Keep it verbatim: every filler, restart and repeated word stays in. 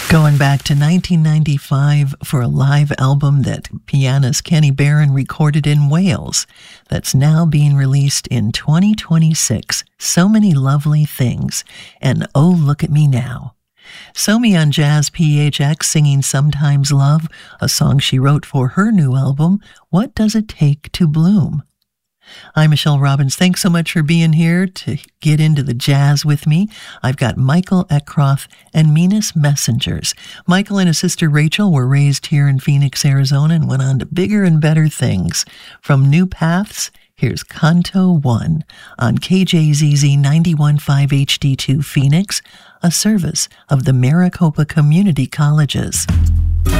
Going back to nineteen ninety-five for a live album that pianist Kenny Barron recorded in Wales that's now being released in twenty twenty-six. So Many Lovely Things and Oh Look at Me Now. Somi on Jazz P H X singing Sometimes Love, a song she wrote for her new album, What Does It Take to Bloom? I'm Michelle Robbins. Thanks so much for being here to get into the jazz with me. I've got Michael Eckroth and Minas Messengers. Michael and his sister Rachel were raised here in Phoenix, Arizona, and went on to bigger and better things. From New Paths, here's Canto one on K J Z Z ninety-one point five H D two Phoenix, a service of the Maricopa Community Colleges.